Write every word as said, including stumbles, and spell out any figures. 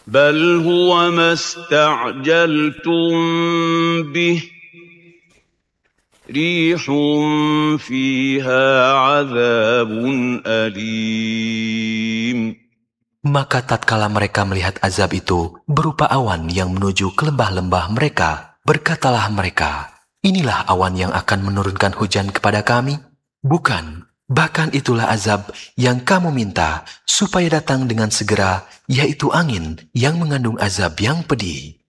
بل هو ما استعجلتم به ريح فيها عذاب أليم. Maka tatkala mereka melihat azab itu berupa awan yang menuju ke lembah-lembah mereka, berkatalah mereka, inilah awan yang akan menurunkan hujan kepada kami? Bukan, bahkan itulah azab yang kamu minta supaya datang dengan segera, yaitu angin yang mengandung azab yang pedih.